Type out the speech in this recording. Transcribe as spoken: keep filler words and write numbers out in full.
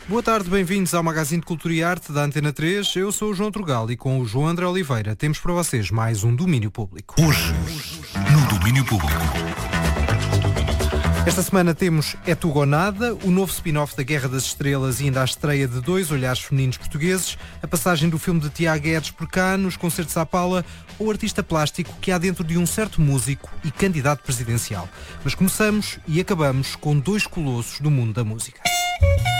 Boa tarde, bem-vindos ao Magazine de Cultura e Arte da Antena três. Eu sou o João Trugal e com o João André Oliveira temos para vocês mais um Domínio Público. Hoje, no Domínio Público. Esta semana temos É Tudo ou Nada, o novo spin-off da Guerra das Estrelas e ainda a estreia de dois olhares femininos portugueses, a passagem do filme de Tiago Guedes por cá, nos concertos à Paula, ou o artista plástico que há dentro de um certo músico e candidato presidencial. Mas começamos e acabamos com dois colossos do mundo da música.